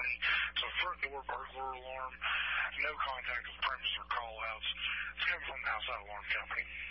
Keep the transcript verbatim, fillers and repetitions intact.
twenty. It's a front door burglar alarm. No contact with premise or call outs. It's coming from the outside alarm company.